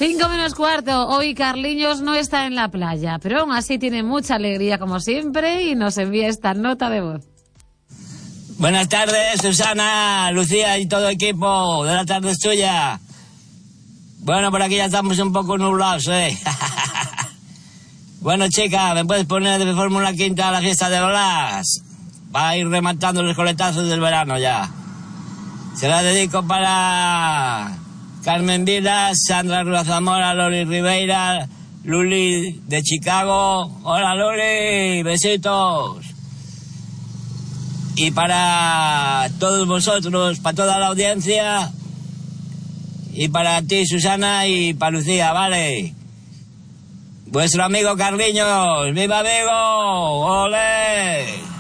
5:15. Hoy Carliños no está en la playa, pero aún así tiene mucha alegría como siempre y nos envía esta nota de voz. Buenas tardes, Susana, Lucía y todo el equipo de la tarde suya. Bueno, por aquí ya estamos un poco nublados, Bueno, chica, ¿me puedes poner de Fórmula Quinta a la fiesta de Blas? Va a ir rematando los coletazos del verano ya. Se la dedico para Carmen Vilas, Sandra Rua Zamora, Loli Ribeira, Luli de Chicago. Hola, Luli, besitos. Y para todos vosotros, para toda la audiencia, y para ti, Susana, y para Lucía, ¿vale? Vuestro amigo Carliños, ¡viva Vigo! ¡Olé!